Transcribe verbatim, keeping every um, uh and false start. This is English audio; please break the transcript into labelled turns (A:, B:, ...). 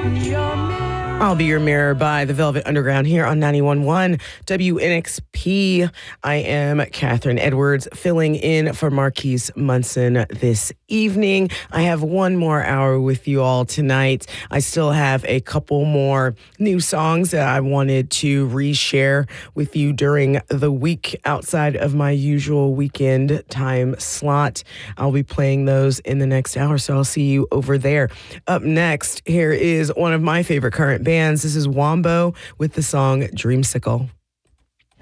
A: I'll Be Your Mirror by the Velvet Underground here on ninety-one point one W N X P. I am Catherine Edwards, filling in for Marquise Munson this evening. I have one more hour with you all tonight. I still have a couple more new songs that I wanted to reshare with you during the week outside of my usual weekend time slot. I'll be playing those in the next hour, so I'll see you over there. Up next, here is one of my favorite current bands. This is Wombo with the song Dreamsicle.